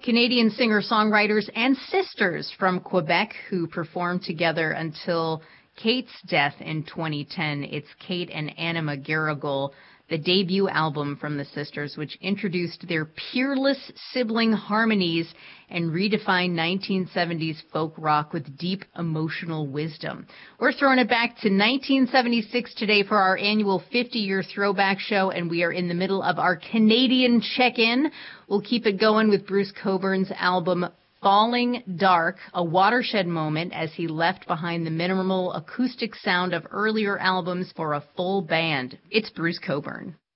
Canadian singer-songwriters and sisters from Quebec who performed together until Kate's death in 2010. It's Kate and Anna McGarrigle, the debut album from the sisters, which introduced their peerless sibling harmonies and redefined 1970s folk rock with deep emotional wisdom. We're throwing it back to 1976 today for our annual 50-year throwback show, and we are in the middle of our Canadian check-in. We'll keep it going with Bruce Cockburn's album Falling Dark, a watershed moment as he left behind the minimal acoustic sound of earlier albums for a full band. It's Bruce Cockburn.